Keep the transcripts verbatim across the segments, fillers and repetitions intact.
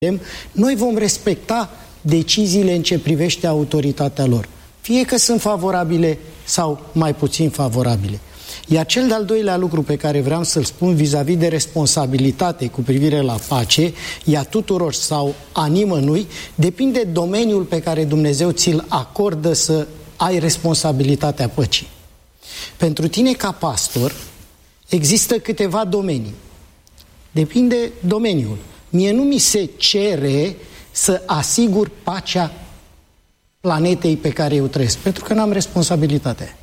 noi vom respecta deciziile în ce privește autoritatea lor, fie că sunt favorabile sau mai puțin favorabile. Iar cel de-al doilea lucru pe care vreau să-l spun vis-a-vis de responsabilitate cu privire la pace, ea tuturor sau a nimănui, depinde domeniul pe care Dumnezeu ți-l acordă să ai responsabilitatea păcii. Pentru tine ca pastor există câteva domenii. Depinde domeniul. Mie nu mi se cere să asigur pacea planetei pe care eu trăiesc, pentru că n-am responsabilitatea.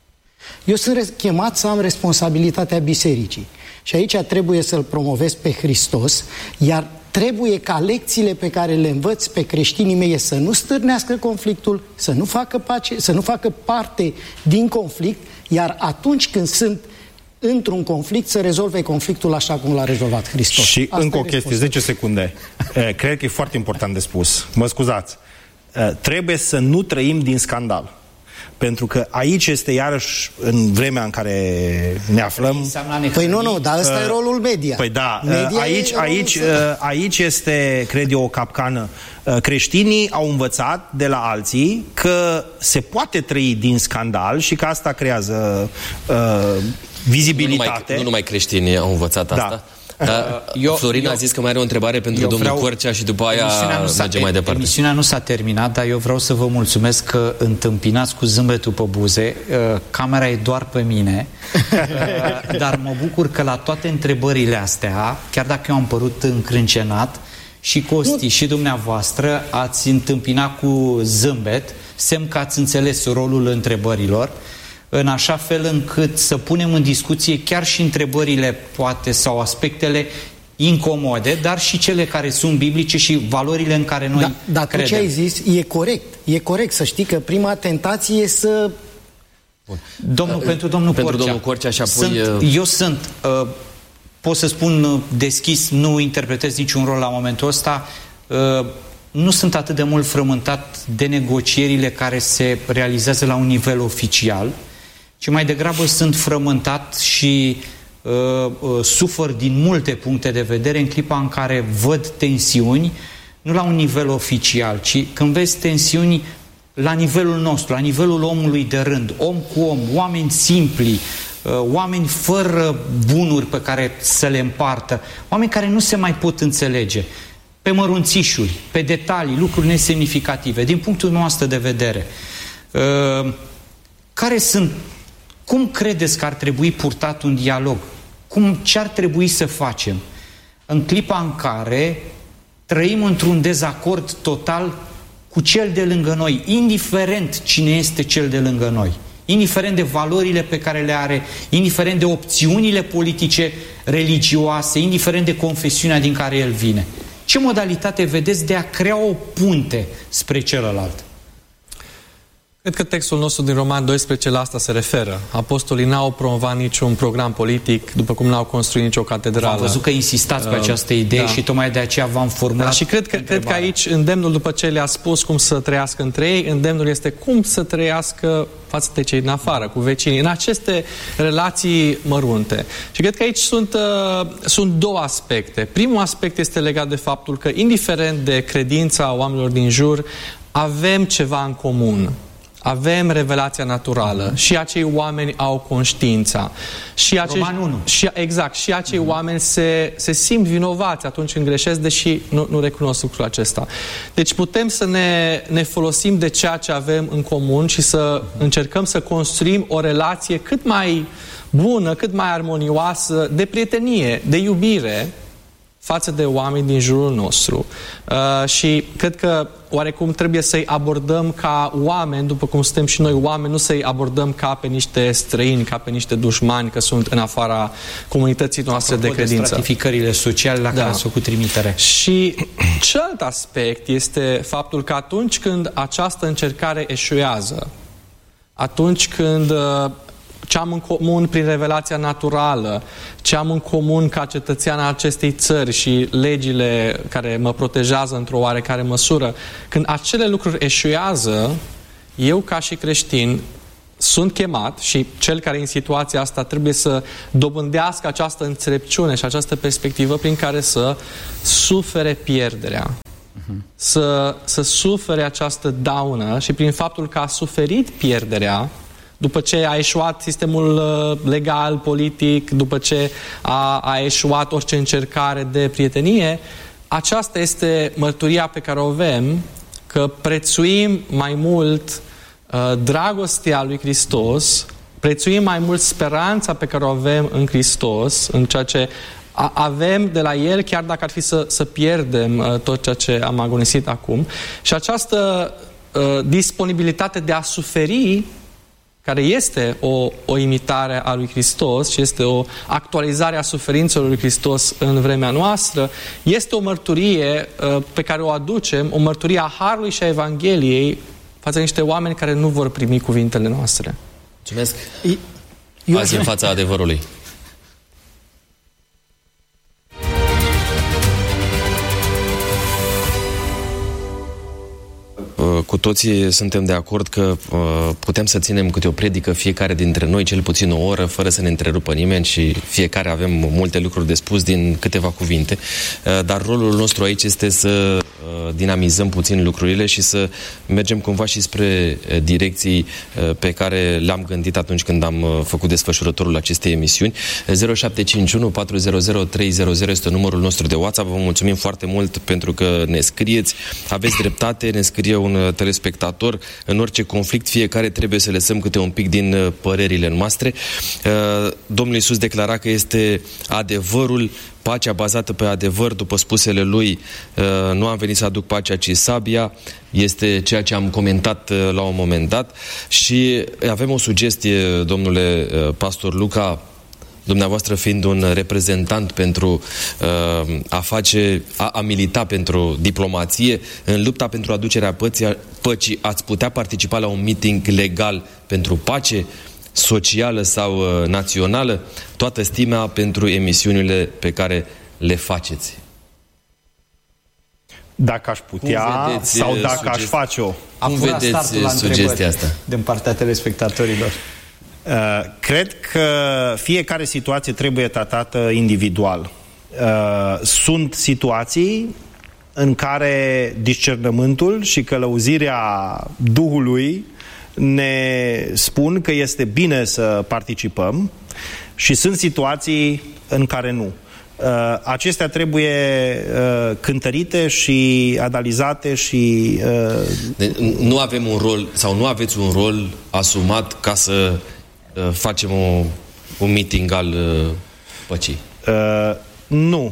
Eu sunt chemat să am responsabilitatea bisericii și aici trebuie să-L promovez pe Hristos, iar trebuie ca lecțiile pe care le învăț pe creștinii mei să nu stârnească conflictul, să nu facă pace, să nu facă parte din conflict, iar atunci când sunt într-un conflict, să rezolve conflictul așa cum l-a rezolvat Hristos. Și asta încă o chestie, zece secunde. Cred că e foarte important de spus. Mă scuzați. Trebuie să nu trăim din scandal. Pentru că aici este iarăși, în vremea în care ne aflăm... Păi nu, nu, dar ăsta uh, e rolul media. Păi da, media aici, aici, aici este, cred eu, o capcană. Creștinii au învățat de la alții că se poate trăi din scandal și că asta creează uh, vizibilitate. Nu numai, nu numai creștinii au învățat asta. Da. Uh, eu, Florin eu, a zis că mai are o întrebare pentru domnul vreau, Corcea și după aia mergem mai departe. Emisiunea nu s-a terminat, dar eu vreau să vă mulțumesc că întâmpinați cu zâmbetul pe buze. Uh, camera e doar pe mine, uh, dar mă bucur că la toate întrebările astea, chiar dacă eu am părut încrâncenat, și Costi și dumneavoastră ați întâmpinat cu zâmbet, semn că ați înțeles rolul întrebărilor, în așa fel încât să punem în discuție chiar și întrebările, poate, sau aspectele incomode, dar și cele care sunt biblice și valorile în care noi da, dar credem. Dar ce ai zis e corect. E corect să știi că prima tentație e să... Bun. Domnul, uh, pentru domnul pentru Corcea. Domnul Corcea și apoi... Sunt, eu sunt, uh, pot să spun deschis, nu interpretez niciun rol la momentul ăsta, uh, nu sunt atât de mult frământat de negocierile care se realizează la un nivel oficial, ci mai degrabă sunt frământat și uh, uh, sufăr din multe puncte de vedere în clipa în care văd tensiuni, nu la un nivel oficial, ci când vezi tensiuni la nivelul nostru, la nivelul omului de rând, om cu om, oameni simpli, uh, oameni fără bunuri pe care să le împartă, oameni care nu se mai pot înțelege, pe mărunțișuri, pe detalii, lucruri nesemnificative, din punctul nostru de vedere. Uh, care sunt Cum credeți că ar trebui purtat un dialog? Cum, ce ar trebui să facem în clipa în care trăim într-un dezacord total cu cel de lângă noi, indiferent cine este cel de lângă noi, indiferent de valorile pe care le are, indiferent de opțiunile politice, religioase, indiferent de confesiunea din care el vine? Ce modalitate vedeți de a crea o punte spre celălalt? Cred că textul nostru din Roman doisprezece la asta se referă. Apostolii n-au promovat niciun program politic, după cum n-au construit nicio catedrală. Am văzut că insistați pe această idee da. și tocmai de aceea v-am formulat. Da, și cred că, cred că aici îndemnul, după ce le-a spus cum să trăiască între ei, îndemnul este cum să trăiască față de cei din afară, cu vecinii, în aceste relații mărunte. Și cred că aici sunt, uh, sunt două aspecte. Primul aspect este legat de faptul că, indiferent de credința oamenilor din jur, avem ceva în comun. Avem revelația naturală și acei oameni au conștiința. Și acei, Roman unu. Și, exact. Și acei uh-huh. oameni se, se simt vinovați atunci când greșesc, deși nu, nu recunosc lucrul acesta. Deci putem să ne, ne folosim de ceea ce avem în comun și să încercăm să construim o relație cât mai bună, cât mai armonioasă, de prietenie, de iubire față de oameni din jurul nostru. Uh, și cred că oarecum trebuie să-i abordăm ca oameni, după cum suntem și noi oameni, nu să-i abordăm ca pe niște străini, ca pe niște dușmani, că sunt în afara comunității noastre Apropo de credință. de stratificările sociale la da. care ați făcut trimitere. Și celălalt aspect este faptul că atunci când această încercare eșuează, atunci când uh, ce am în comun prin revelația naturală, ce am în comun ca cetățean al acestei țări și legile care mă protejează într-o oarecare măsură, când acele lucruri eșuează, eu ca și creștin sunt chemat și cel care e în situația asta trebuie să dobândească această înțelepciune și această perspectivă prin care să sufere pierderea. Uh-huh. Să, să sufere această daună și prin faptul că a suferit pierderea, după ce a eșuat sistemul legal, politic, după ce a, a eșuat orice încercare de prietenie, aceasta este mărturia pe care o avem, că prețuim mai mult uh, dragostea lui Hristos, prețuim mai mult speranța pe care o avem în Hristos, în ceea ce a, avem de la El, chiar dacă ar fi să, să pierdem uh, tot ceea ce am agonisit acum. Și această uh, disponibilitate de a suferi, care este o, o imitare a lui Hristos și este o actualizare a suferințelor lui Hristos în vremea noastră, este o mărturie uh, pe care o aducem, o mărturie a Harului și a Evangheliei față de niște oameni care nu vor primi cuvintele noastre. Mulțumesc! Eu... Azi în fața adevărului. Cu toții suntem de acord că uh, putem să ținem câte o predică fiecare dintre noi, cel puțin o oră, fără să ne întrerupă nimeni și fiecare avem multe lucruri de spus din câteva cuvinte. Uh, dar rolul nostru aici este să uh, dinamizăm puțin lucrurile și să mergem cumva și spre uh, direcții uh, pe care le-am gândit atunci când am uh, făcut desfășurătorul acestei emisiuni. zero șapte cinci unu patru zero zero trei zero zero este numărul nostru de WhatsApp. Vă mulțumim foarte mult pentru că ne scrieți. Aveți dreptate, ne scrie un telespectator, în orice conflict fiecare trebuie să lăsăm câte un pic din părerile noastre. Domnul Iisus declara că este adevărul, pacea bazată pe adevăr, după spusele lui, nu am venit să aduc pacea, ci sabia, este ceea ce am comentat la un moment dat. Și avem o sugestie, domnule pastor Luca, dumneavoastră fiind un reprezentant pentru uh, a face, a, a milita pentru diplomație, în lupta pentru aducerea pății, păcii, ați putea participa la un meeting legal pentru pace, socială sau uh, națională? Toată stima pentru emisiunile pe care le faceți. Dacă aș putea vedeți, sau dacă sugestii? aș face-o. Cum vedeți sugestia asta? Din partea telespectatorilor. Uh, cred că fiecare situație trebuie tratată individual. Uh, sunt situații în care discernământul și călăuzirea Duhului ne spun că este bine să participăm și sunt situații în care nu. Uh, acestea trebuie uh, cântărite și analizate și... Uh... De, nu avem un rol sau nu aveți un rol asumat ca să uh, facem o, un meeting al uh, păcii? Uh, nu.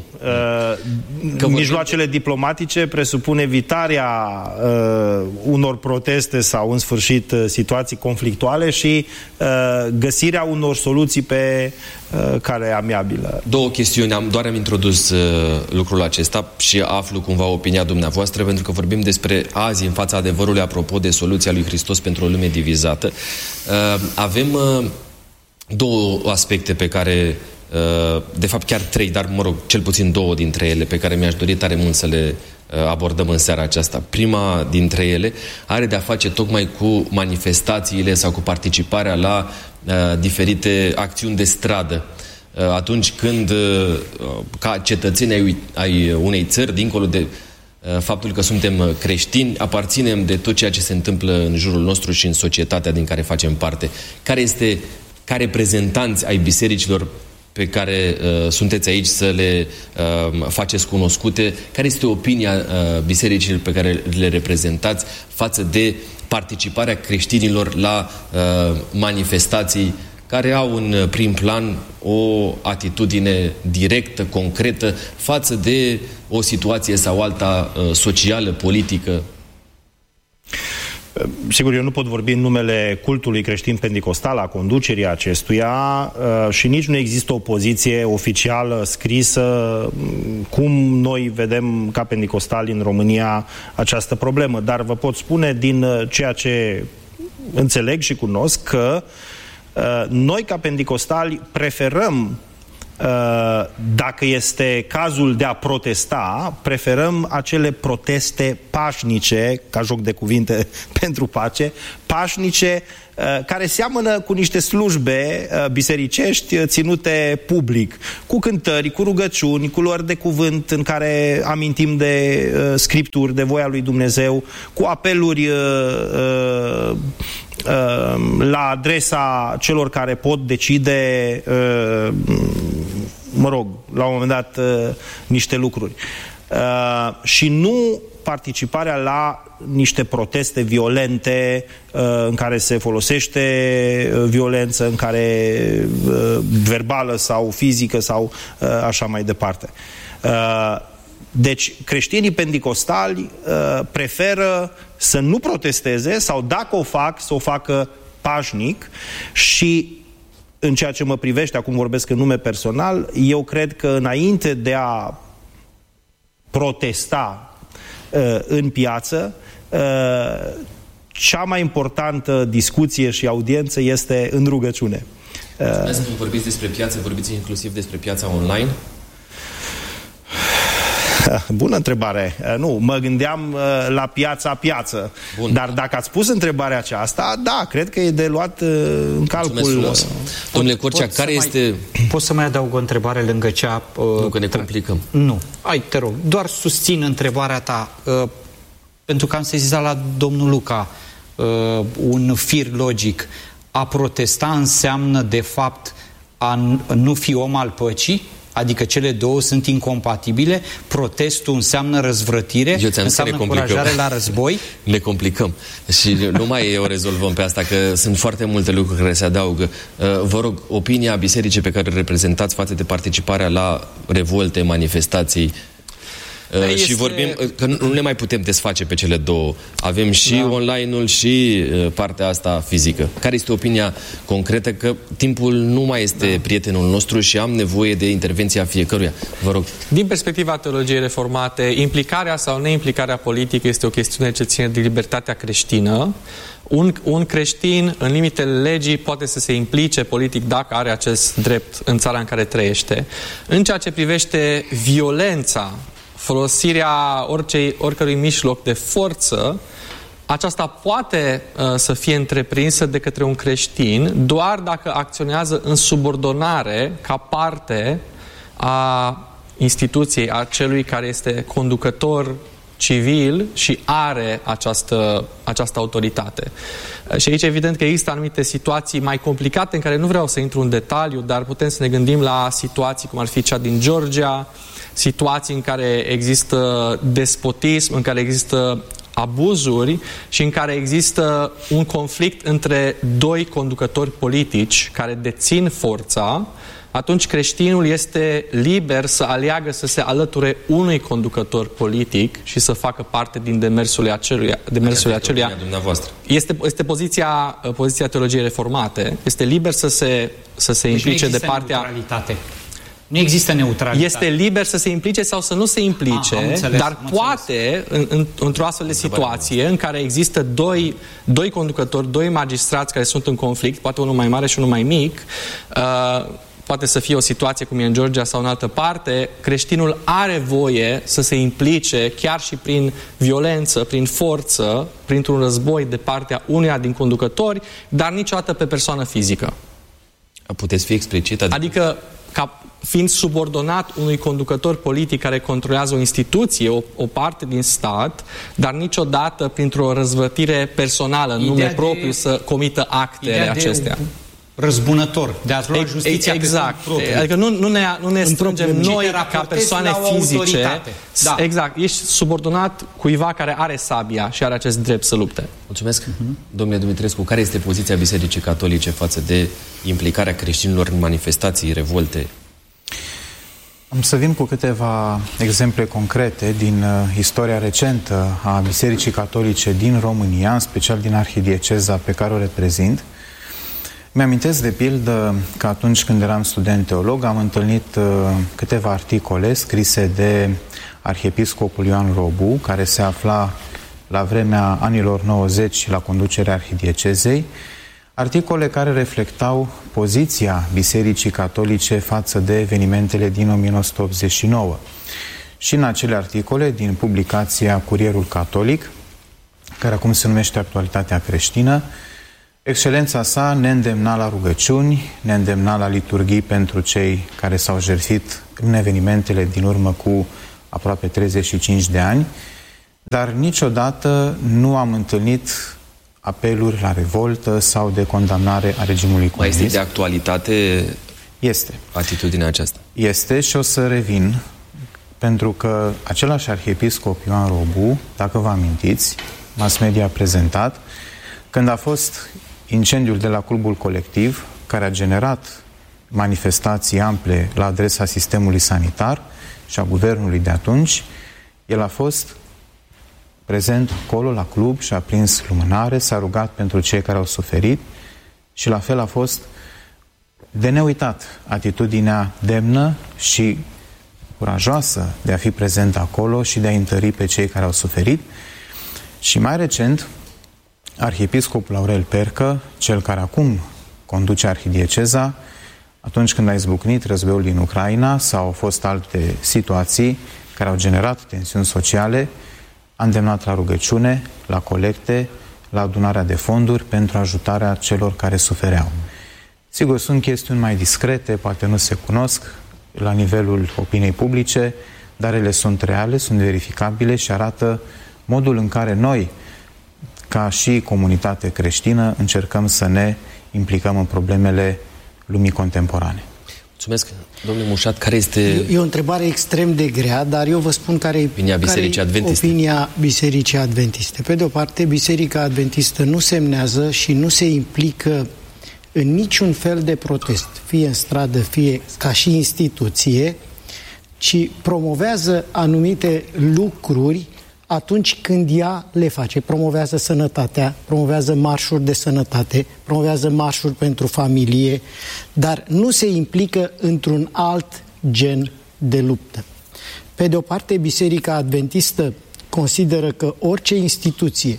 Uh, mijloacele diplomatice presupun evitarea uh, unor proteste sau, în sfârșit, uh, situații conflictuale și uh, găsirea unor soluții pe uh, care amiabilă. Două chestiuni. Am, doar am introdus uh, lucrul acesta și aflu cumva opinia dumneavoastră, pentru că vorbim despre azi, în fața adevărului, apropo de soluția lui Hristos pentru o lume divizată. Uh, avem uh, două aspecte pe care de fapt chiar trei, dar mă rog, cel puțin două dintre ele pe care mi-aș dori tare mult să le abordăm în seara aceasta. Prima dintre ele are de-a face tocmai cu manifestațiile sau cu participarea la uh, diferite acțiuni de stradă. Uh, atunci când, uh, ca cetățeni ai, ai unei țări, dincolo de uh, faptul că suntem creștini, aparținem de tot ceea ce se întâmplă în jurul nostru și în societatea din care facem parte. Care este, ca reprezentanți ai bisericilor pe care uh, sunteți aici să le uh, faceți cunoscute, care este opinia uh, bisericilor pe care le reprezentați față de participarea creștinilor la uh, manifestații care au în prim plan o atitudine directă, concretă, față de o situație sau alta uh, socială, politică? Sigur, eu nu pot vorbi în numele cultului creștin pentecostal, a conducerii acestuia, și nici nu există o poziție oficială, scrisă, cum noi vedem ca pentecostali în România această problemă. Dar vă pot spune din ceea ce înțeleg și cunosc că noi ca pentecostali preferăm Dacă este cazul de a protesta, preferăm acele proteste pașnice, ca joc de cuvinte pentru pace, pașnice, care seamănă cu niște slujbe bisericești ținute public, cu cântări, cu rugăciuni, cu luări de cuvânt în care amintim de scripturi, de voia lui Dumnezeu, cu apeluri la adresa celor care pot decide, mă rog, la un moment dat niște lucruri. Și nu participarea la niște proteste violente în care se folosește violență, în care verbală sau fizică sau așa mai departe. Deci creștinii pentecostali preferă să nu protesteze sau dacă o fac, să o facă pașnic și în ceea ce mă privește, acum vorbesc în nume personal, eu cred că înainte de a protesta uh, în piață, uh, cea mai importantă discuție și audiență este în rugăciune. Uh, Când vorbiți despre piață, vorbiți inclusiv despre piața online? Bună întrebare. Nu, mă gândeam la piața piață. Bun. Dar dacă ați pus întrebarea aceasta, da, cred că e de luat în calcul. Domnule Corcea, care este... Mai, pot să mai adaug o întrebare lângă cea... Nu, că ne complicăm. Nu. Hai, te rog, doar susțin întrebarea ta, uh, pentru că am sezizat la domnul Luca uh, un fir logic. A protesta înseamnă, de fapt, a nu fi om al păcii? Adică cele două sunt incompatibile, protestul înseamnă răzvrătire, înseamnă încurajare la război. Ne complicăm și nu mai o rezolvăm pe asta, că sunt foarte multe lucruri care se adaugă. Vă rog, opinia bisericii pe care o reprezentați față de participarea la revolte, manifestații. Este... Și vorbim că nu ne mai putem desface pe cele două. Avem și da. online-ul și partea asta fizică. Care este opinia concretă? Că timpul nu mai este da. prietenul nostru și am nevoie de intervenția fiecăruia. Vă rog. Din perspectiva teologiei reformate, implicarea sau neimplicarea politică este o chestiune ce ține de libertatea creștină. Un, un creștin, în limitele legii, poate să se implice politic dacă are acest drept în țara în care trăiește. În ceea ce privește violența, folosirea oricei, oricărui mijloc de forță, aceasta poate uh, să fie întreprinsă de către un creștin doar dacă acționează în subordonare ca parte a instituției, a celui care este conducător civil și are această, această autoritate. Și aici evident că există anumite situații mai complicate în care nu vreau să intru în detaliu, dar putem să ne gândim la situații cum ar fi cea din Georgia, situații în care există despotism, în care există abuzuri și în care există un conflict între doi conducători politici care dețin forța, atunci creștinul este liber să aleagă să se alăture unui conducător politic și să facă parte din demersul aceluia. Demersul aceluia. Este, este poziția, poziția teologiei reformate. Este liber să se, să se deci implice de partea... Neutralitate. Nu există neutralitate. Este liber să se implice sau să nu se implice, ah, înțeles, dar poate, în, în, într-o astfel de situație în care există doi, doi conducători, doi magistrați care sunt în conflict, poate unul mai mare și unul mai mic, uh, poate să fie o situație cum e în Georgia sau în altă parte, creștinul are voie să se implice chiar și prin violență, prin forță, printr-un război de partea unuia din conducători, dar niciodată pe persoană fizică. Puteți fi explicit? Adică, adică ca fiind subordonat unui conducător politic care controlează o instituție, o, o parte din stat, dar niciodată printr-o răzvrătire personală, în nume propriu, să comită actele acestea. Răzbunător, de a lua justiția exact. Pe adică nu, nu ne, nu ne strângem noi ca persoane fizice. Da. Exact. Ești subordonat cuiva care are sabia și are acest drept să lupte. Mulțumesc. Uh-huh. Domnule Dumitrescu, care este poziția Bisericii Catolice față de implicarea creștinilor în manifestații, revolte? Am să vin cu câteva exemple concrete din uh, istoria recentă a Bisericii Catolice din România, în special din arhidieceza pe care o reprezint. Mi-amintesc de pildă că atunci când eram student teolog am întâlnit uh, câteva articole scrise de arhiepiscopul Ioan Robu, care se afla la vremea anilor nouăzeci la conducerea arhidiecezei, articole care reflectau poziția Bisericii Catolice față de evenimentele din o mie nouă sute optzeci și nouă. Și în acele articole din publicația Curierul Catolic, care acum se numește Actualitatea Creștină, Excelența sa ne îndemna la rugăciuni, ne îndemna la liturghii pentru cei care s-au jertfit în evenimentele din urmă cu aproape treizeci și cinci de ani, dar niciodată nu am întâlnit apeluri la revoltă sau de condamnare a regimului comunist. Mai este de actualitate Este. atitudinea aceasta? Este și o să revin, pentru că același arhiepiscop Ioan Robu, dacă vă amintiți, mass media a prezentat, când a fost incendiul de la Clubul Colectiv, care a generat manifestații ample la adresa sistemului sanitar și a guvernului de atunci, el a fost prezent acolo la club și a prins lumânare, s-a rugat pentru cei care au suferit și la fel a fost de neuitat atitudinea demnă și curajoasă de a fi prezent acolo și de a întări pe cei care au suferit. Și mai recent, arhiepiscopul Aurel Percă, cel care acum conduce arhidieceza, atunci când a izbucnit războiul din Ucraina sau au fost alte situații care au generat tensiuni sociale, a îndemnat la rugăciune, la colecte, la adunarea de fonduri pentru ajutarea celor care sufereau. Sigur, sunt chestiuni mai discrete, poate nu se cunosc la nivelul opiniei publice, dar ele sunt reale, sunt verificabile și arată modul în care noi, ca și comunitate creștină, încercăm să ne implicăm în problemele lumii contemporane. Mulțumesc, domnule Mușat. Care este... E o întrebare extrem de grea, dar eu vă spun care e opinia Bisericii Adventiste. Opinia Bisericii Adventiste. Pe de o parte, Biserica Adventistă nu semnează și nu se implică în niciun fel de protest, fie în stradă, fie ca și instituție, ci promovează anumite lucruri atunci când ea le face. Promovează sănătatea, promovează marșuri de sănătate, promovează marșuri pentru familie, dar nu se implică într-un alt gen de luptă. Pe de o parte, Biserica Adventistă consideră că orice instituție,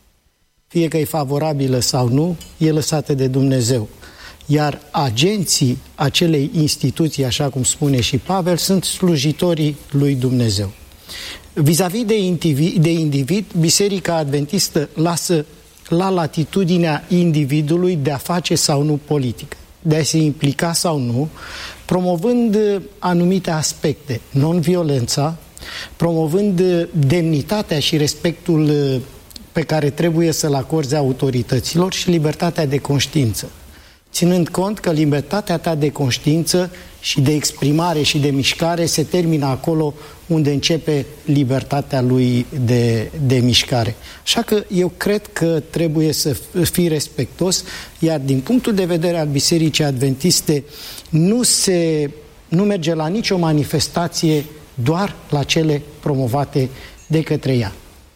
fie că e favorabilă sau nu, e lăsată de Dumnezeu. Iar agenții acelei instituții, așa cum spune și Pavel, sunt slujitorii lui Dumnezeu. Vis-a-vis de individ, de individ, Biserica Adventistă lasă la latitudinea individului de a face sau nu politică, de a se implica sau nu, promovând anumite aspecte, non-violența, promovând demnitatea și respectul pe care trebuie să-l acorde autorităților și libertatea de conștiință, ținând cont că libertatea ta de conștiință și de exprimare și de mișcare se termină acolo unde începe libertatea lui de, de mișcare. Așa că eu cred că trebuie să fii respectos, iar din punctul de vedere al Bisericii Adventiste nu, se, nu merge la nicio manifestație, doar la cele promovate de către ea.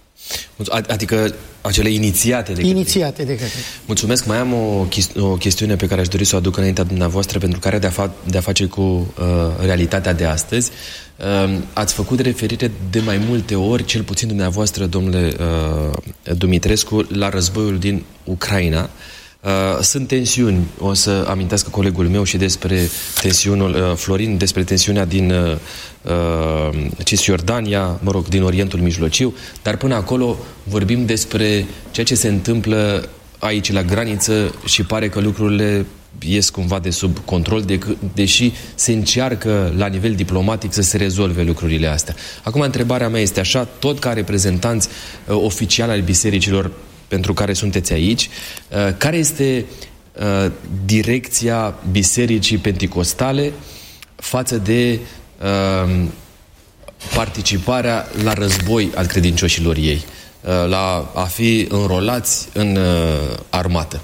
Adică acele inițiate de către Inițiate de către. Mulțumesc. Mai am o, chesti- o chestiune pe care aș dori să o aduc înaintea dumneavoastră, pentru care are de-a, fa- de-a face cu uh, realitatea de astăzi. Uh, ați făcut referire de mai multe ori, cel puțin dumneavoastră, domnule uh, Dumitrescu, la războiul din Ucraina. Uh, sunt tensiuni, o să amintească colegul meu și despre tensiunul, uh, Florin, despre tensiunea din uh, uh, Cisjordania, mă rog, din Orientul Mijlociu, dar până acolo vorbim despre ceea ce se întâmplă aici la graniță și pare că lucrurile ies cumva de sub control, de, deși se încearcă la nivel diplomatic să se rezolve lucrurile astea. Acum, întrebarea mea este așa, tot ca reprezentanți uh, oficiali ai bisericilor pentru care sunteți aici, uh, care este uh, direcția Bisericii Penticostale față de uh, participarea la război al credincioșilor ei, uh, la a fi înrolați în uh, armată?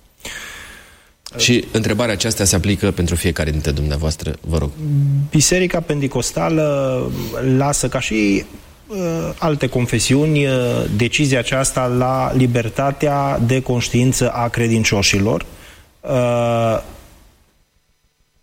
Și întrebarea aceasta se aplică pentru fiecare dintre dumneavoastră, vă rog. Biserica Penticostală lasă, ca și uh, alte confesiuni, uh, decizia aceasta la libertatea de conștiință a credincioșilor. Uh,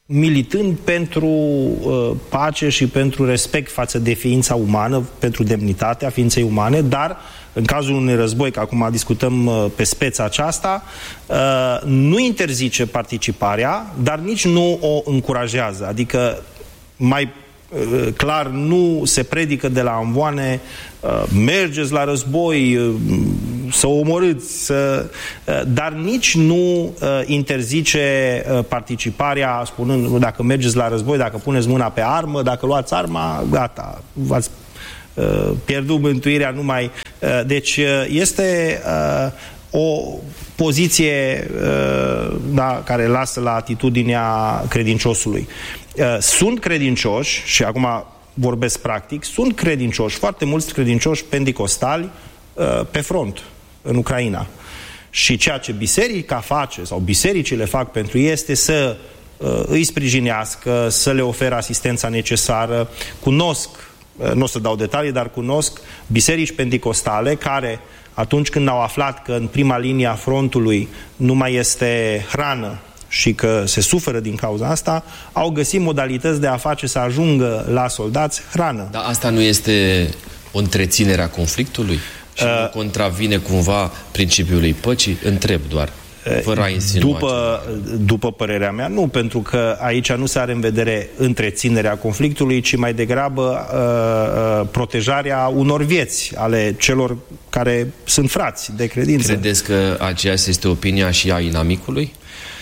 militând pentru uh, pace și pentru respect față de ființa umană, pentru demnitatea ființei umane, dar în cazul unui război, că acum discutăm uh, pe speța aceasta, uh, nu interzice participarea, dar nici nu o încurajează. Adică mai uh, clar nu se predică de la amvoane uh, mergeți la război, uh, să omorâți, să, uh, dar nici nu uh, interzice uh, participarea, spunând dacă mergeți la război, dacă puneți mâna pe armă, dacă luați arma, gata, v-ați uh, pierdut mântuirea numai. Uh, deci uh, este uh, o poziție uh, da, care lasă la atitudinea credinciosului. Uh, sunt credincioși, și acum vorbesc practic, sunt credincioși, foarte mulți credincioși pentecostali uh, pe front, în Ucraina. Și ceea ce biserica face, sau bisericile fac pentru ei, este să uh, îi sprijinească, să le ofere asistența necesară. Cunosc, uh, nu o să dau detalii, dar cunosc biserici pentecostale care, atunci când au aflat că în prima linie a frontului nu mai este hrană și că se suferă din cauza asta, au găsit modalități de a face să ajungă la soldați hrană. Dar asta nu este o întreținere a conflictului? Și uh, nu contravine cumva principiului păcii? Întreb doar, fără a insinua după, după părerea mea, nu, pentru că aici nu se are în vedere întreținerea conflictului, ci mai degrabă uh, uh, protejarea unor vieți ale celor care sunt frați de credință. Credeți că aceasta este opinia și a inamicului?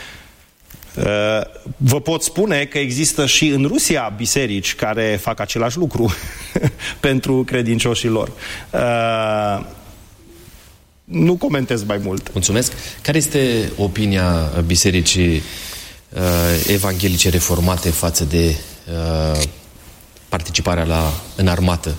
Vă pot spune că există și în Rusia biserici care fac același lucru pentru credincioșii lor. Nu comentez mai mult. Mulțumesc. Care este opinia bisericii evanghelice reformate față de participarea la, în armată?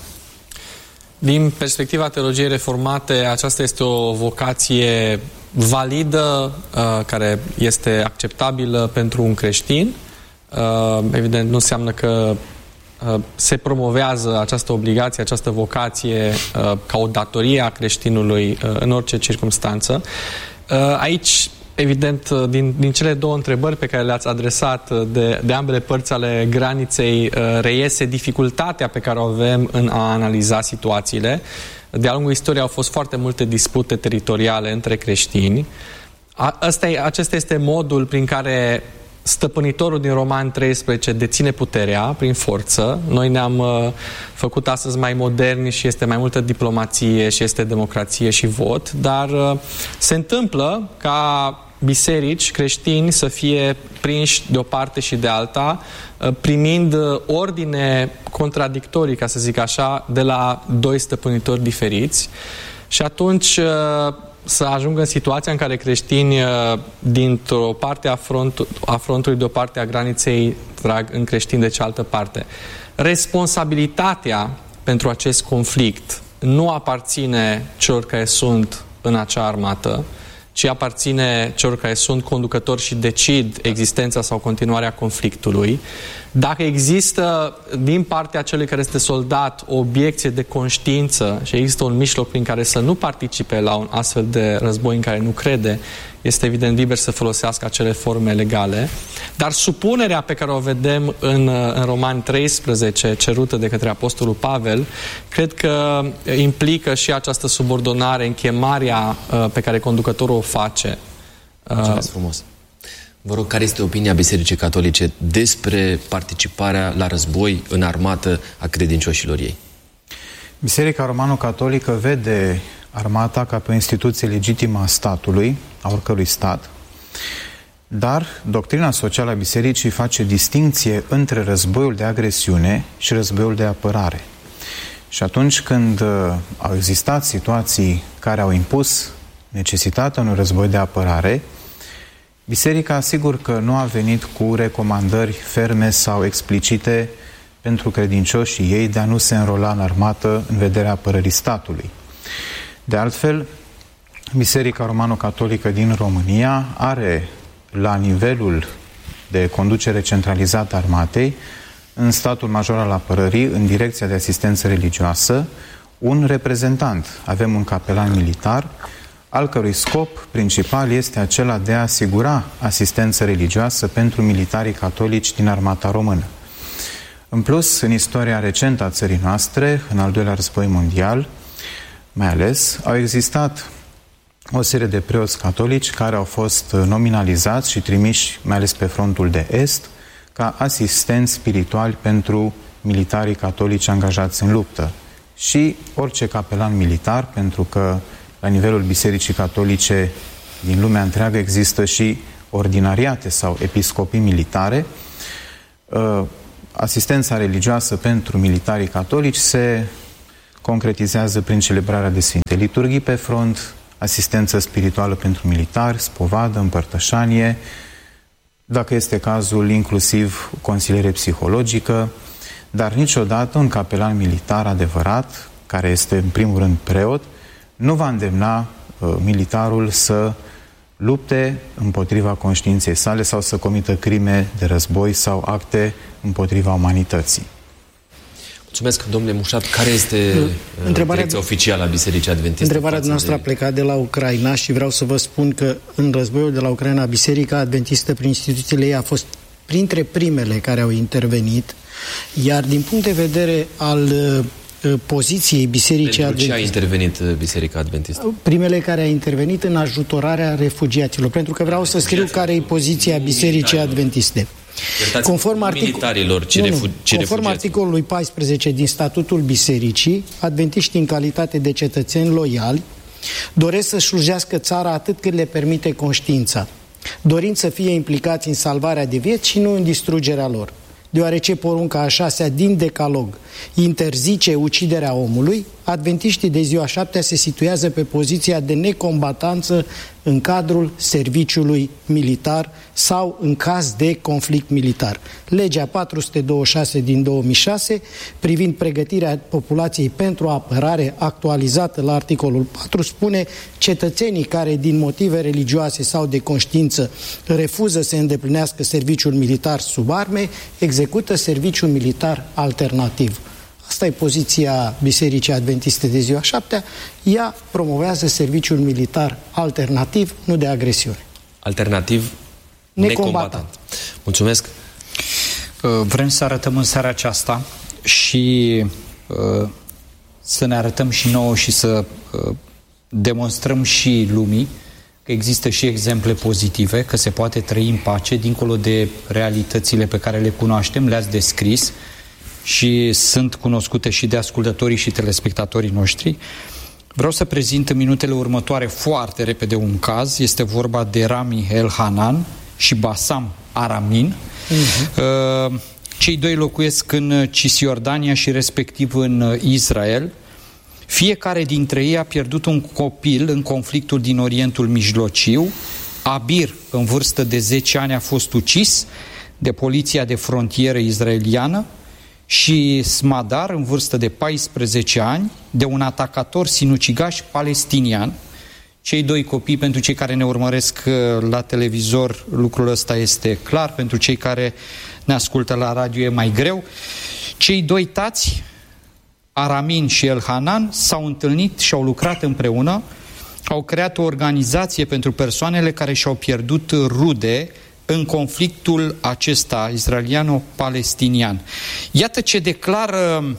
Din perspectiva teologiei reformate, aceasta este o vocație validă, uh, care este acceptabilă pentru un creștin. Uh, evident, nu înseamnă că uh, se promovează această obligație, această vocație uh, ca o datorie a creștinului uh, în orice circumstanță. Uh, aici, evident, din, din cele două întrebări pe care le-ați adresat de, de ambele părți ale graniței, uh, reiese dificultatea pe care o avem în a analiza situațiile. De-a lungul istoriei au fost foarte multe dispute teritoriale între creștini. A, asta e, acesta este modul prin care stăpânitorul din Romani treisprezece deține puterea prin forță. Noi ne-am uh, făcut astăzi mai moderni și este mai multă diplomație și este democrație și vot, dar uh, se întâmplă ca biserici creștini să fie prinși de o parte și de alta, primind ordine contradictorii, ca să zic așa, de la doi stăpânitori diferiți. Și atunci să ajungă în situația în care creștini dintr-o parte a, front, a frontului, de o parte a graniței, trag în creștini de cealaltă parte. Responsabilitatea pentru acest conflict nu aparține celor care sunt în acea armată, ci aparține celor care sunt conducători și decid existența sau continuarea conflictului. Dacă există din partea celui care este soldat o obiecție de conștiință și există un mijloc prin care să nu participe la un astfel de război în care nu crede, este evident liber să folosească acele forme legale. Dar supunerea pe care o vedem în, în Romani treisprezece, cerută de către Apostolul Pavel, cred că implică și această subordonare în chemarea uh, pe care conducătorul o face. Mulțumesc frumos. Vă rog, care este opinia Bisericii Catolice despre participarea la război în armată a credincioșilor ei? Biserica Romano-Catolică vede armata ca pe o instituție legitimă a statului, a oricărui stat, dar doctrina socială a Bisericii face distinție între războiul de agresiune și războiul de apărare. Și atunci când au existat situații care au impus necesitatea unui război de apărare, Biserica asigur că nu a venit cu recomandări ferme sau explicite pentru credincioșii ei de a nu se înrola în armată în vederea apărării statului. De altfel, Biserica Romano-Catolică din România are la nivelul de conducere centralizată a armatei, în statul major al apărării, în direcția de asistență religioasă, un reprezentant. Avem un capelan militar, al cărui scop principal este acela de a asigura asistență religioasă pentru militarii catolici din armata română. În plus, în istoria recentă a țării noastre, în al doilea război mondial, mai ales, au existat o serie de preoți catolici care au fost nominalizați și trimiși, mai ales pe frontul de est, ca asistenți spirituali pentru militarii catolici angajați în luptă. Și orice capelan militar, pentru că la nivelul Bisericii Catolice din lumea întreagă există și ordinariate sau episcopii militare, asistența religioasă pentru militarii catolici se concretizează prin celebrarea de Sfinte Liturghii pe front, asistență spirituală pentru militari, spovadă, împărtășanie, dacă este cazul, inclusiv consiliere psihologică, dar niciodată un capelan militar adevărat, care este în primul rând preot, nu va îndemna uh, militarul să lupte împotriva conștiinței sale sau să comită crime de război sau acte împotriva umanității. Mulțumesc, domnule Mușat. Care este întrebarea, direcția oficială a Bisericii Adventiste? Întrebarea noastră de... a plecat de la Ucraina și vreau să vă spun că în războiul de la Ucraina, Biserica Adventistă, prin instituțiile ei, a fost printre primele care au intervenit, iar din punct de vedere al uh, poziției Bisericii Adventiste... Pentru ce a intervenit Biserica Adventistă? Primele care a intervenit în ajutorarea refugiaților, pentru că vreau să scriu care e poziția Bisericii Adventiste. Conform, articol... ce nu, refu... nu. ce Conform articolului paisprezece din statutul Bisericii, adventiștii în calitate de cetățeni loiali doresc să slujească țara atât cât le permite conștiința, dorind să fie implicați în salvarea de vieți și nu în distrugerea lor. Deoarece porunca a șasea din Decalog interzice uciderea omului, adventiștii de ziua șaptea se situează pe poziția de necombatanță în cadrul serviciului militar sau în caz de conflict militar. Legea patru sute douăzeci și șase din două mii șase, privind pregătirea populației pentru apărare, actualizată la articolul patru, spune: cetățenii care din motive religioase sau de conștiință refuză să îndeplinească serviciul militar sub arme, execută serviciul militar alternativ. Asta e poziția Bisericii Adventiste de ziua șaptea. Ea promovează serviciul militar alternativ, nu de agresiune. Alternativ, necombatant. Mulțumesc! Vrem să arătăm în seara aceasta și uh, să ne arătăm și nouă și să uh, demonstrăm și lumii că există și exemple pozitive, că se poate trăi în pace, dincolo de realitățile pe care le cunoaștem, le-ați descris și sunt cunoscute și de ascultătorii și telespectatorii noștri. Vreau să prezint în minutele următoare foarte repede un caz. Este vorba de Rami El-Hanan și Basam Aramin. Uh-huh. Cei doi locuiesc în Cisjordania și respectiv în Israel. Fiecare dintre ei a pierdut un copil în conflictul din Orientul Mijlociu. Abir, în vârstă de zece ani, a fost ucis de poliția de frontieră israeliană și Smadar, în vârstă de paisprezece ani, de un atacator sinucigaș palestinian. Cei doi copii, pentru cei care ne urmăresc la televizor, lucrul ăsta este clar, pentru cei care ne ascultă la radio e mai greu. Cei doi tați, Aramin și El-Hanan, s-au întâlnit și au lucrat împreună, au creat o organizație pentru persoanele care și-au pierdut rude în conflictul acesta israeliano-palestinian. Iată ce declară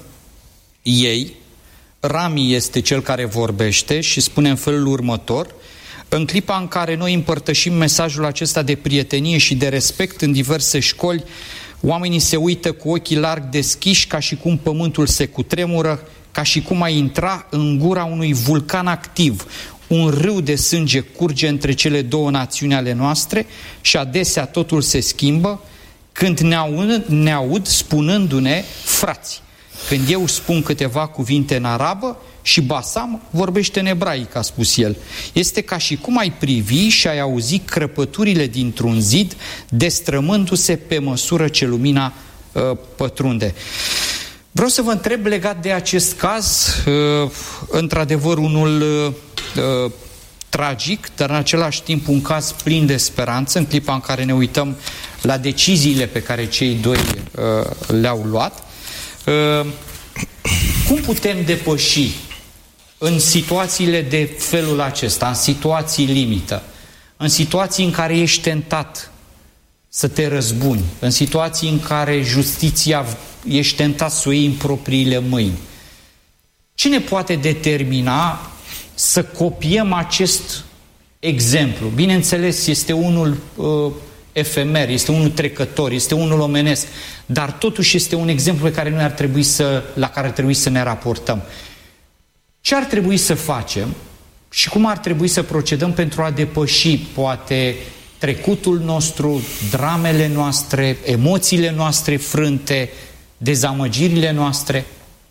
ei. Rami este cel care vorbește și spune în felul următor: în clipa în care noi împărtășim mesajul acesta de prietenie și de respect în diverse școli, oamenii se uită cu ochii larg deschiși, ca și cum pământul se cutremură, ca și cum ai intra în gura unui vulcan activ. Un râu de sânge curge între cele două națiuni ale noastre și adesea totul se schimbă când ne aud, ne aud spunându-ne frați. Când eu spun câteva cuvinte în arabă și Basam vorbește în ebraic, a spus el. Este ca și cum ai privi și ai auzi crăpăturile dintr-un zid destrămându-se pe măsură ce lumina uh, pătrunde. Vreau să vă întreb legat de acest caz, uh, într-adevăr unul uh, tragic, dar în același timp un caz plin de speranță, în clipa în care ne uităm la deciziile pe care cei doi uh, le-au luat. Uh, cum putem depăși în situațiile de felul acesta, în situații limită, în situații în care ești tentat să te răzbuni, în situații în care justiția ești tentat să o iei în propriile mâini, cine poate determina să copiem acest exemplu? Bineînțeles, este unul uh, efemer, este unul trecător, este unul omenesc, dar totuși este un exemplu pe care noi ar trebui să, la care ar trebui să ne raportăm. Ce ar trebui să facem și cum ar trebui să procedăm pentru a depăși, poate, trecutul nostru, dramele noastre, emoțiile noastre frânte, dezamăgirile noastre?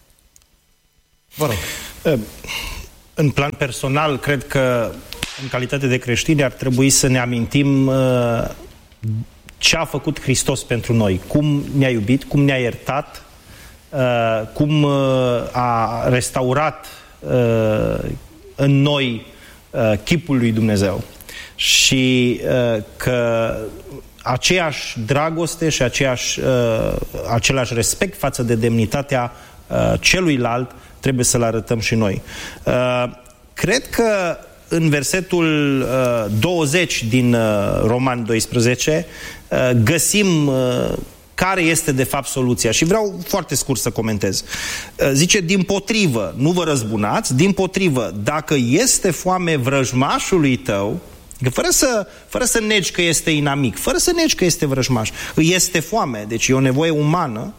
Vă rog. În plan personal, cred că în calitate de creștini ar trebui să ne amintim uh, ce a făcut Hristos pentru noi, cum ne-a iubit, cum ne-a iertat, uh, cum uh, a restaurat uh, în noi uh, chipul lui Dumnezeu și uh, că aceeași dragoste și aceeași, uh, același respect față de demnitatea uh, celuilalt trebuie să-l arătăm și noi. Uh, cred că în versetul uh, douăzeci din uh, Romani doisprezece uh, găsim uh, care este de fapt soluția și vreau foarte scurt să comentez. Uh, zice, dimpotrivă, nu vă răzbunați, dimpotrivă, dacă este foame vrăjmașului tău, fără să, fără să negi că este inamic, fără să negi că este vrăjmaș, îi este foame, deci e o nevoie umană,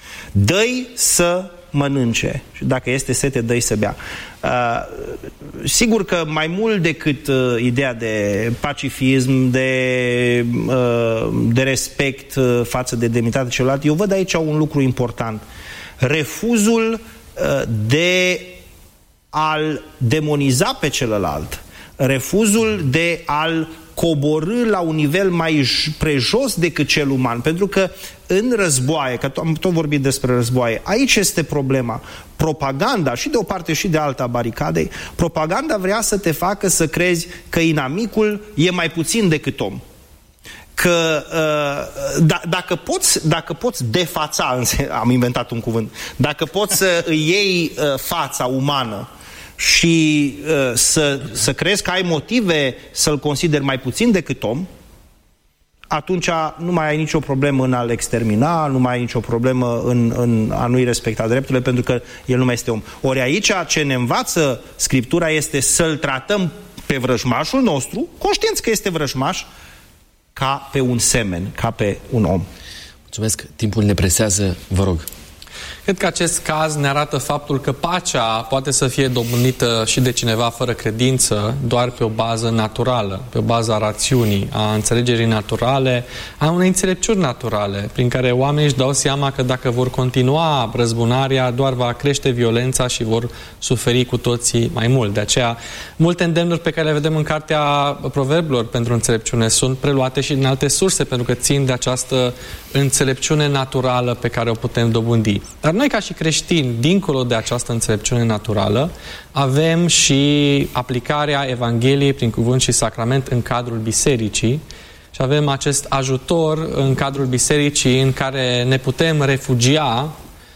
dă-i să mănânce și dacă este sete, dă-i să bea. Uh, sigur că mai mult decât uh, ideea de pacifism, de, uh, de respect uh, față de demnitatea celălalt, eu văd aici un lucru important. Refuzul uh, de a-l demoniza pe celălalt, refuzul de a-l coborî la un nivel mai prejos decât cel uman. Pentru că în războaie, că am tot vorbit despre războaie, aici este problema. Propaganda, și de o parte și de alta baricadei, propaganda vrea să te facă să crezi că inamicul e mai puțin decât om. Că uh, da, dacă poți, dacă poți defața, am inventat un cuvânt, dacă poți să îi iei uh, fața umană și uh, să, să crezi că ai motive să-l consideri mai puțin decât om, atunci nu mai ai nicio problemă în a-l extermina, nu mai ai nicio problemă în, în a nu-i respecta drepturile, pentru că el nu mai este om. Ori aici ce ne învață Scriptura este să-l tratăm pe vrăjmașul nostru, conștienți că este vrăjmaș, ca pe un semen, ca pe un om. Mulțumesc. Timpul ne presează. Vă rog. Cred că acest caz ne arată faptul că pacea poate să fie dobândită și de cineva fără credință, doar pe o bază naturală, pe o bază a rațiunii, a înțelegerii naturale, a unei înțelepciuni naturale, prin care oamenii își dau seama că dacă vor continua răzbunarea, doar va crește violența și vor suferi cu toții mai mult. De aceea, multe îndemnuri pe care le vedem în Cartea Proverbelor pentru înțelepciune sunt preluate și din alte surse, pentru că țin de această înțelepciune naturală pe care o putem dobândi. Dar noi, ca și creștini, dincolo de această înțelepciune naturală, avem și aplicarea Evangheliei prin cuvânt și sacrament în cadrul bisericii și avem acest ajutor în cadrul bisericii în care ne putem refugia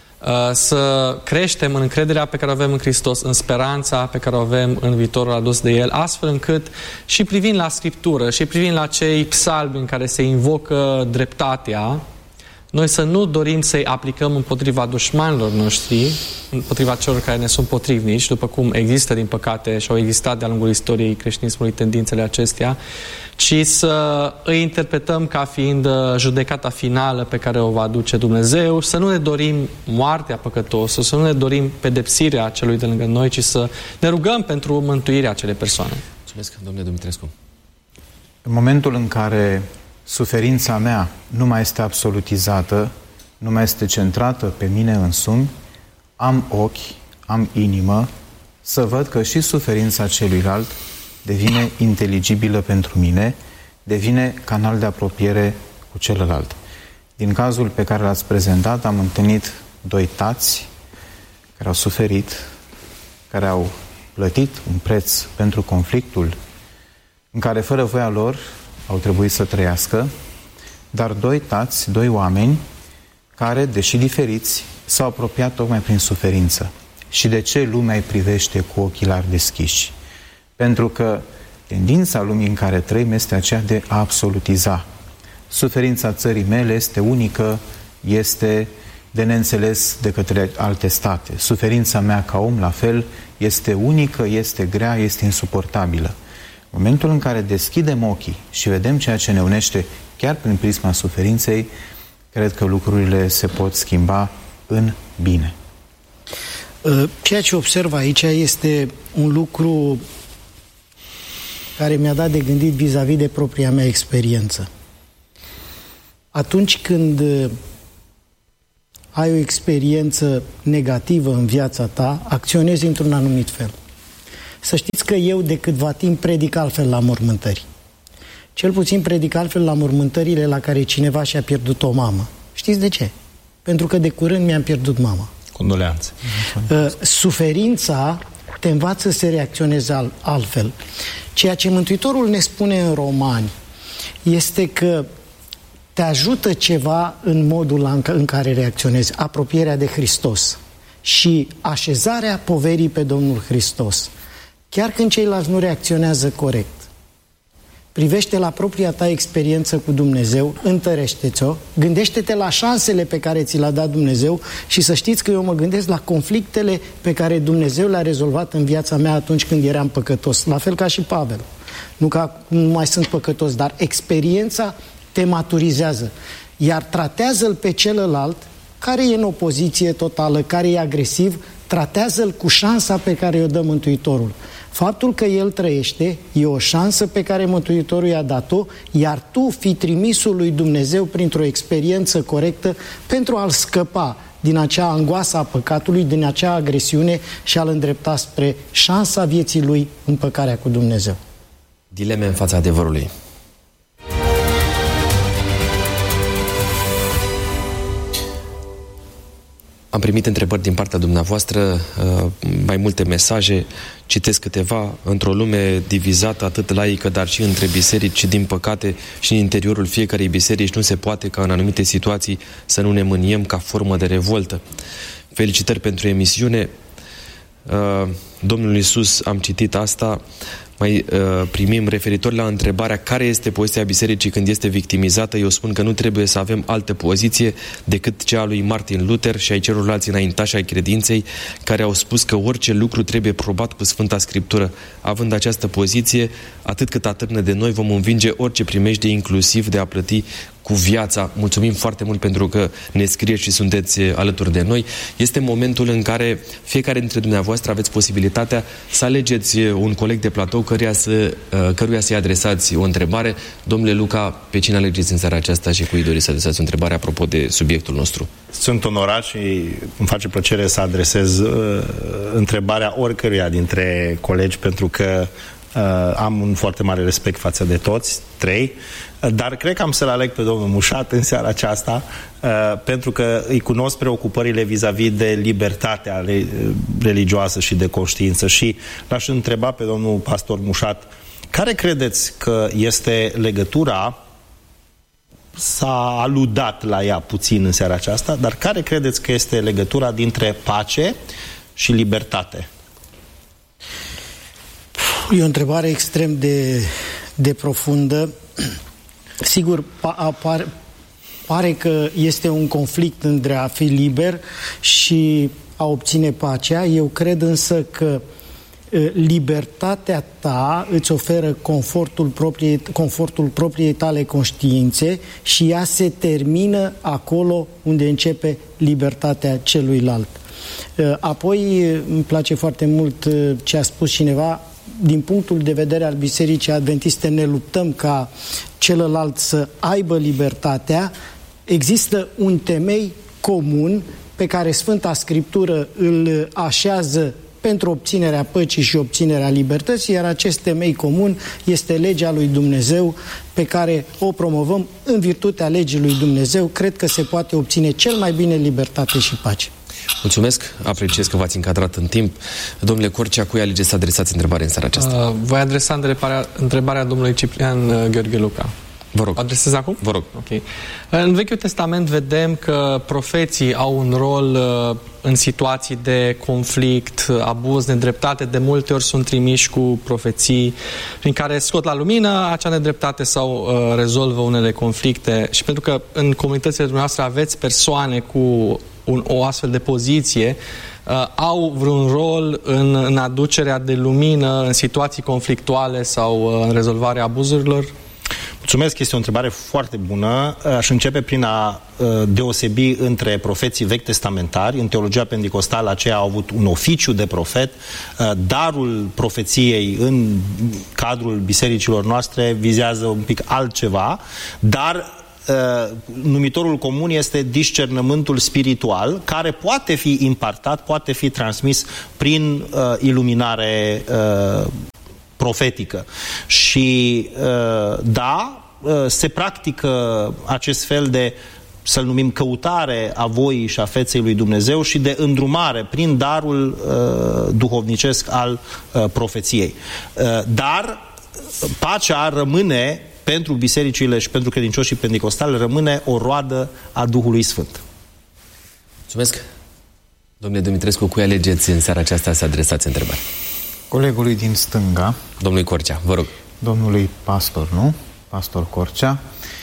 să creștem în încrederea pe care o avem în Hristos, în speranța pe care o avem în viitorul adus de El, astfel încât și privind la Scriptură și privind la cei psalmi în care se invocă dreptatea, noi să nu dorim să-i aplicăm împotriva dușmanilor noștri, împotriva celor care ne sunt potrivnici, după cum există, din păcate, și au existat de-a lungul istoriei creștinismului tendințele acestea, ci să îi interpretăm ca fiind judecata finală pe care o va aduce Dumnezeu, să nu ne dorim moartea păcătosului, să nu ne dorim pedepsirea celui de lângă noi, ci să ne rugăm pentru mântuirea acelei persoane. Mulțumesc, domnule Dumitrescu. În momentul în care suferința mea nu mai este absolutizată, nu mai este centrată pe mine însumi, am ochi, am inimă, să văd că și suferința celuilalt devine inteligibilă pentru mine, devine canal de apropiere cu celălalt. Din cazul pe care l-ați prezentat, am întâlnit doi tați care au suferit, care au plătit un preț pentru conflictul în care, fără voia lor, au trebuit să trăiască, dar doi tați, doi oameni care, deși diferiți, s-au apropiat tocmai prin suferință. și de ce lumea îi privește cu ochelari deschiși. Pentru că tendința lumii în care trăim este aceea de a absolutiza. Suferința țării mele este unică, este de neînțeles de către alte state. Suferința mea ca om, la fel, este unică, este grea, este insuportabilă. În momentul în care deschidem ochii și vedem ceea ce ne unește chiar prin prisma suferinței, cred că lucrurile se pot schimba în bine. Ceea ce observ aici este un lucru care mi-a dat de gândit vis-a-vis de propria mea experiență. Atunci când ai o experiență negativă în viața ta, acționezi într-un anumit fel. Să știți că eu de câtva timp predic altfel la mormântări. Cel puțin predic altfel la mormântările la care cineva și-a pierdut o mamă. Știți de ce? Pentru că de curând mi-am pierdut mama. Condoleanțe. Uh, suferința te învață să reacționezi al, altfel. Ceea ce Mântuitorul ne spune în Romani este că te ajută ceva în modul în care reacționezi, apropierea de Hristos și așezarea poverii pe Domnul Hristos. Chiar când ceilalți nu reacționează corect, privește la propria ta experiență cu Dumnezeu, întărește-ți-o, gândește-te la șansele pe care ți le-a dat Dumnezeu și să știți că eu mă gândesc la conflictele pe care Dumnezeu le-a rezolvat în viața mea atunci când eram păcătos, la fel ca și Pavel. Nu că acum nu mai sunt păcătos, dar experiența te maturizează, iar tratează-l pe celălalt care e în opoziție totală, care e agresiv, tratează-l cu șansa pe care o dă Mântuitorul. Faptul că el trăiește e o șansă pe care Mântuitorul i-a dat-o, iar tu fii trimisul lui Dumnezeu printr-o experiență corectă pentru a-l scăpa din acea angoasă a păcatului, din acea agresiune și a-l îndrepta spre șansa vieții lui în păcarea cu Dumnezeu. Dileme în fața adevărului. Am primit întrebări din partea dumneavoastră, mai multe mesaje, citesc câteva. Într-o lume divizată, atât laică, dar și între biserici, din păcate și în interiorul fiecărei biserici, nu se poate ca în anumite situații să nu ne mâniem ca formă de revoltă. Felicitări pentru emisiune. Domnul Iisus, am citit asta, mai uh, primim referitor la întrebarea care este poziția bisericii când este victimizată. Eu spun că nu trebuie să avem altă poziție decât cea a lui Martin Luther și ai celorlalți înaintași ai credinței, care au spus că orice lucru trebuie probat cu Sfânta Scriptură. Având această poziție, atât cât atârnă de noi, vom învinge orice primejdie, inclusiv de a plăti cu viața. Mulțumim foarte mult pentru că ne scrieți și sunteți alături de noi. Este momentul în care fiecare dintre dumneavoastră aveți posibilitatea să alegeți un coleg de platou căruia, să, căruia să-i adresați o întrebare. Domnule Luca, pe cine alegeți în seara aceasta și cui doriți să adresați o întrebare apropo de subiectul nostru? Sunt onorat și îmi face plăcere să adresez uh, întrebarea oricăruia dintre colegi, pentru că Uh, am un foarte mare respect față de toți, trei, uh, dar cred că am să-l aleg pe domnul Mușat în seara aceasta, uh, pentru că îi cunosc preocupările vis-a-vis de libertatea re religioasă și de conștiință și l-aș întreba pe domnul pastor Mușat, care credeți că este legătura, s-a aludat la ea puțin în seara aceasta, dar care credeți că este legătura dintre pace și libertate? E o întrebare extrem de, de profundă. Sigur, apar, pare că este un conflict între a fi liber și a obține pacea. Eu cred însă că libertatea ta îți oferă confortul propriei, confortul propriei tale conștiințe și ea se termină acolo unde începe libertatea celuilalt. Apoi îmi place foarte mult ce a spus cineva. Din punctul de vedere al Bisericii Adventiste ne luptăm ca celălalt să aibă libertatea. Există un temei comun pe care Sfânta Scriptură îl așează pentru obținerea păcii și obținerea libertății, iar acest temei comun este legea lui Dumnezeu pe care o promovăm. În virtutea legii lui Dumnezeu, cred că se poate obține cel mai bine libertate și pace. Mulțumesc, apreciez că v-ați încadrat în timp. Domnule Corcea, cui alegeți să adresați întrebare în seara aceasta? Uh, voi adresa întrebarea, întrebarea domnului Ciprian uh, Gheorghe Luca. Vă rog. Adresez acum? Vă rog. Okay. În Vechiul Testament vedem că profeții au un rol uh, în situații de conflict, abuz, nedreptate. De multe ori sunt trimiși cu profeții prin care scot la lumină acea nedreptate sau uh, rezolvă unele conflicte. Și pentru că în comunitățile dumneavoastră aveți persoane cu un, o astfel de poziție, uh, au vreun rol în, în aducerea de lumină în situații conflictuale sau uh, în rezolvarea abuzurilor? Mulțumesc, este o întrebare foarte bună. Aș începe prin a deosebi între profeții vechi testamentari. În teologia pentecostală aceia au avut un oficiu de profet. Darul profeției în cadrul bisericilor noastre vizează un pic altceva, dar numitorul comun este discernământul spiritual, care poate fi impartat, poate fi transmis prin iluminare profetică. Și da, se practică acest fel de, să-l numim, căutare a voii și a feței lui Dumnezeu și de îndrumare prin darul duhovnicesc al profeției. Dar pacea rămâne, pentru bisericile și pentru credincioșii pentecostali, rămâne o roadă a Duhului Sfânt. Mulțumesc. Domnule Dumitrescu, cui alegeți în seara aceasta să adresați întrebări? Colegului din stânga. Domnului Corcea, vă rog. Domnului pastor, nu? Pastor Corcea.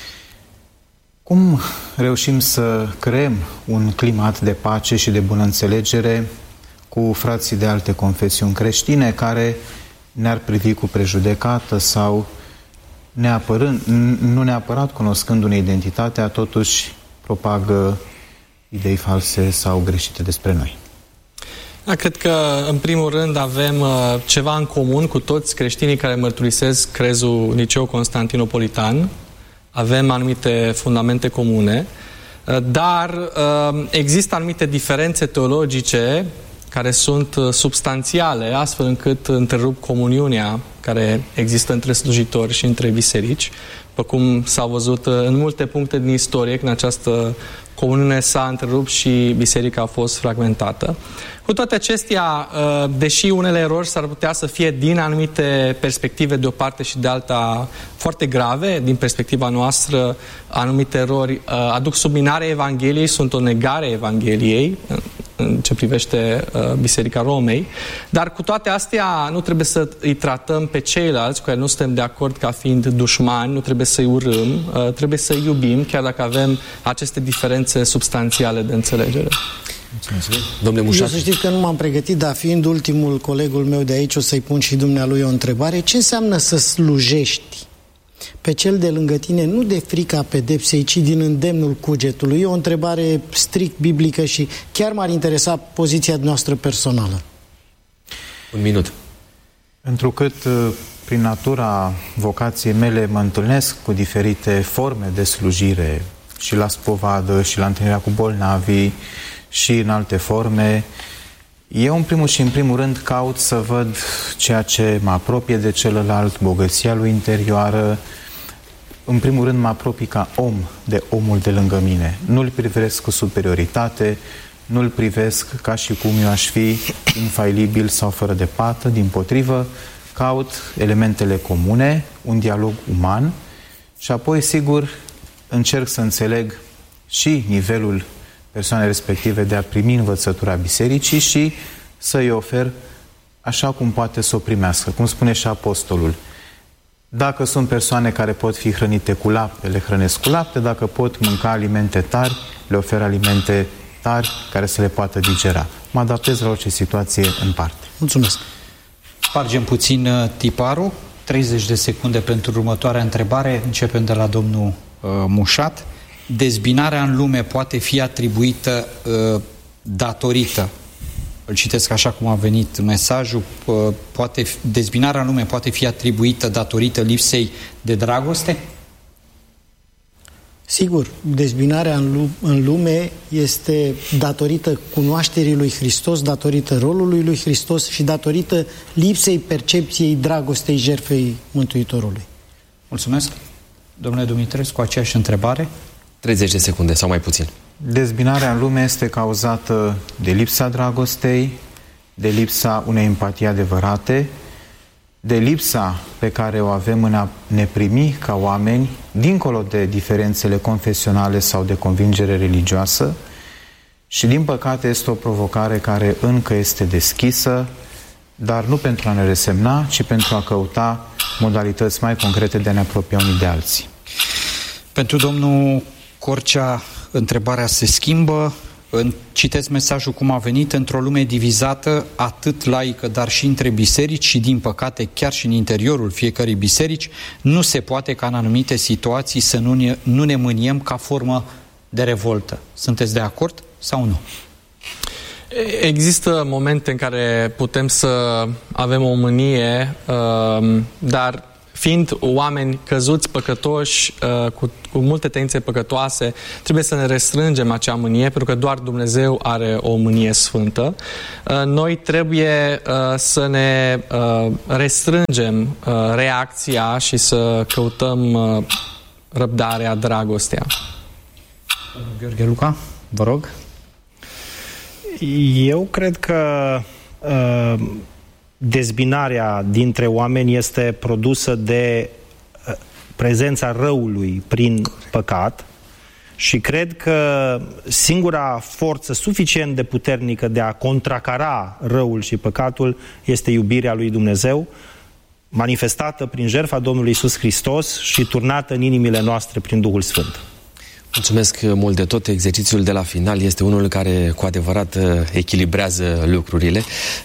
Cum reușim să creăm un climat de pace și de bună înțelegere cu frații de alte confesiuni creștine care ne-ar privi cu prejudecată sau neapărând, nu neapărat cunoscându-ne identitatea, totuși propagă idei false sau greșite despre noi? Da, cred că, în primul rând, avem uh, ceva în comun cu toți creștinii care mărturisesc crezul Liceu Constantinopolitan. Avem anumite fundamente comune, uh, dar uh, există anumite diferențe teologice care sunt uh, substanțiale, astfel încât întrerup comuniunea care există între slujitori și între biserici, după cum s-a văzut uh, în multe puncte din istorie, când această comuniune s-a întrerupt și biserica a fost fragmentată. Cu toate acestea, deși unele erori s-ar putea să fie din anumite perspective de o parte și de alta foarte grave, din perspectiva noastră, anumite erori aduc subminarea Evangheliei, sunt o negare a Evangheliei în ce privește Biserica Romei, dar cu toate astea nu trebuie să îi tratăm pe ceilalți cu care nu suntem de acord ca fiind dușmani, nu trebuie să-i urâm, trebuie să-i iubim, chiar dacă avem aceste diferențe substanțiale de înțelegere. Domnule Mușat. Eu să știți că nu m-am pregătit, dar fiind ultimul colegul meu de aici, o să-i pun și dumnealui o întrebare. Ce înseamnă să slujești pe cel de lângă tine, nu de frica pedepsei, ci din îndemnul cugetului? E o întrebare strict biblică și chiar m-ar interesa poziția noastră personală. Un minut. Întrucât prin natura vocației mele mă întâlnesc cu diferite forme de slujire, și la spovadă, și la întâlnirea cu bolnavii, și în alte forme, eu în primul și în primul rând caut să văd ceea ce mă apropie de celălalt, bogăția lui interioară. În primul rând mă apropii ca om de omul de lângă mine. Nu-l privesc cu superioritate, nu-l privesc ca și cum eu aș fi infailibil sau fără de pată, dimpotrivă, caut elementele comune, un dialog uman și apoi, sigur, încerc să înțeleg și nivelul persoanei respective de a primi învățătura bisericii și să-i ofer așa cum poate să o primească. Cum spune și apostolul, dacă sunt persoane care pot fi hrănite cu lapte, le hrănesc cu lapte, dacă pot mânca alimente tari, le ofer alimente tari care să le poată digera. Mă adaptez la orice situație în parte. Mulțumesc! Spargem puțin tiparul, treizeci de secunde pentru următoarea întrebare, începem de la domnul uh, Mușat. Dezbinarea în lume poate fi atribuită uh, datorită, îl citesc așa cum a venit mesajul, uh, poate, dezbinarea în lume poate fi atribuită datorită lipsei de dragoste? Sigur, dezbinarea în, în lume este datorită cunoașterii lui Hristos, datorită rolului lui Hristos și datorită lipsei percepției dragostei jertfei Mântuitorului. Mulțumesc. Domnule Dumitrescu, aceeași întrebare. treizeci de secunde sau mai puțin. Dezbinarea în lume este cauzată de lipsa dragostei, de lipsa unei empatii adevărate, de lipsa pe care o avem în a ne primi ca oameni, dincolo de diferențele confesionale sau de convingere religioasă, și din păcate este o provocare care încă este deschisă, dar nu pentru a ne resemna, ci pentru a căuta modalități mai concrete de a ne apropia unii de alții. Pentru domnul Corcea, întrebarea se schimbă. Citesc mesajul cum a venit: într-o lume divizată, atât laică, dar și între biserici și, din păcate, chiar și în interiorul fiecărei biserici, nu se poate ca în anumite situații să nu ne, nu ne mâniem ca formă de revoltă. Sunteți de acord sau nu? Există momente în care putem să avem o mânie, dar fiind oameni căzuți, păcătoși, cu, cu multe tendințe păcătoase, trebuie să ne restrângem acea mânie, pentru că doar Dumnezeu are o mânie sfântă. Noi trebuie să ne restrângem reacția și să căutăm răbdarea, dragostea. Gheorghe Luca, vă rog. Eu cred că uh, dezbinarea dintre oameni este produsă de uh, prezența răului prin păcat și cred că singura forță suficient de puternică de a contracara răul și păcatul este iubirea lui Dumnezeu, manifestată prin jertfa Domnului Iisus Hristos și turnată în inimile noastre prin Duhul Sfânt. Mulțumesc mult de tot. Exercițiul de la final este unul care cu adevărat echilibrează lucrurile.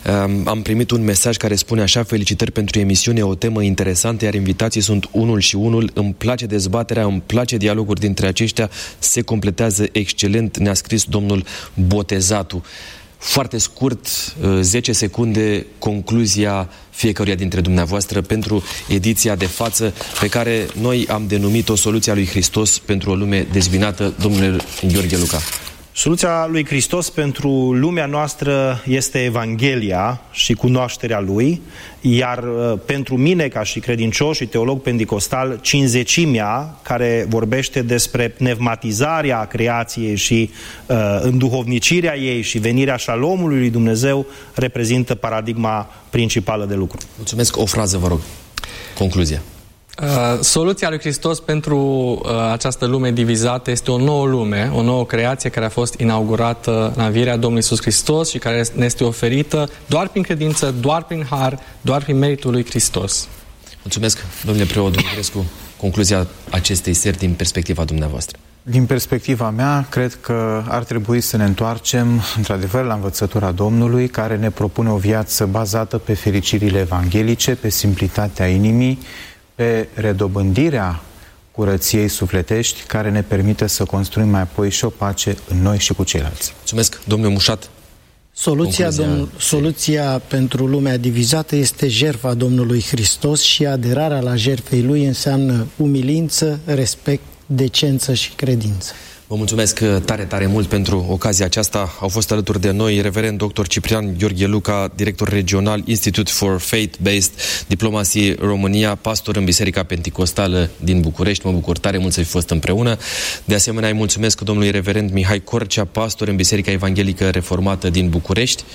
Am primit un mesaj care spune așa: felicitări pentru emisiune, o temă interesantă, iar invitații sunt unul și unul. Îmi place dezbaterea, îmi place dialogul dintre aceștia, se completează excelent, ne-a scris domnul Botezatu. Foarte scurt, zece secunde, concluzia fiecăruia dintre dumneavoastră pentru ediția de față pe care noi am denumit-o Soluția lui Hristos pentru o lume dezbinată. Domnule Gheorghe Luca. Soluția lui Hristos pentru lumea noastră este Evanghelia și cunoașterea Lui, iar pentru mine, ca și credincios și teolog pentecostal, cinzecimea, care vorbește despre pneumatizarea creației și uh, înduhovnicirea ei și venirea șalomului lui Dumnezeu, reprezintă paradigma principală de lucru. Mulțumesc. O frază, vă rog. Concluzia. Uh, soluția lui Hristos pentru uh, această lume divizată este o nouă lume, o nouă creație care a fost inaugurată în învierea Domnului Iisus Hristos și care ne este oferită doar prin credință, doar prin har, doar prin meritul lui Hristos. Mulțumesc, domnule preot Dumitrescu. Concluzia acestei seri din perspectiva dumneavoastră. Din perspectiva mea, cred că ar trebui să ne întoarcem, într-adevăr, la învățătura Domnului, care ne propune o viață bazată pe fericirile evanghelice, pe simplitatea inimii, pe redobândirea curăției sufletești, care ne permite să construim mai apoi și o pace în noi și cu ceilalți. Mulțumesc, domnule Mușat. Soluția, domn, soluția pentru lumea divizată este jertfa Domnului Hristos și aderarea la jertfei Lui înseamnă umilință, respect, decență și credință. Vă mulțumesc tare, tare mult pentru ocazia aceasta. Au fost alături de noi reverend doctor Ciprian Gheorghe Luca, director regional Institute for Faith-Based Diplomacy România, pastor în Biserica Pentecostală din București. Mă bucur tare mult să fi fost împreună. De asemenea, îi mulțumesc domnului reverend Mihai Corcea, pastor în Biserica Evanghelică Reformată din București.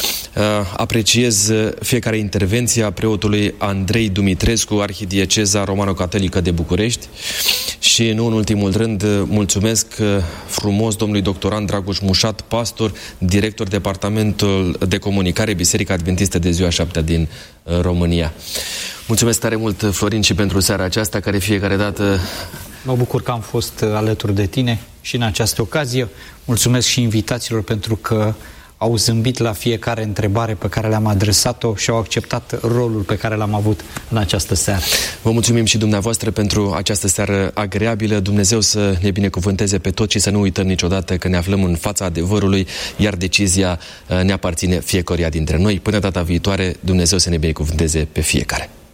Apreciez fiecare intervenție a preotului Andrei Dumitrescu, arhidieceza romano-catolică de București. Și nu în ultimul rând, mulțumesc frumos domnului doctorand Dragoș Mușat, pastor, director Departamentul de Comunicare Biserica Adventistă de Ziua Șaptea din România. Mulțumesc tare mult, Florin, și pentru seara aceasta, care fiecare dată... Mă bucur că am fost alături de tine și în această ocazie. Mulțumesc și invitațiilor pentru că au zâmbit la fiecare întrebare pe care le-am adresat-o și au acceptat rolul pe care l-am avut în această seară. Vă mulțumim și dumneavoastră pentru această seară agreabilă. Dumnezeu să ne binecuvânteze pe toți și să nu uităm niciodată că ne aflăm în fața adevărului, iar decizia ne aparține fiecăruia dintre noi. Până data viitoare, Dumnezeu să ne binecuvânteze pe fiecare.